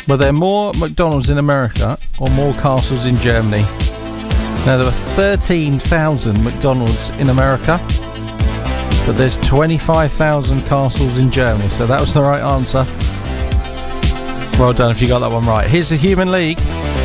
Were there more McDonald's in America or more castles in Germany? Now, there were 13,000 McDonald's in America, but there's 25,000 castles in Germany, so that was the right answer. Well done if you got that one right. Here's the Human League.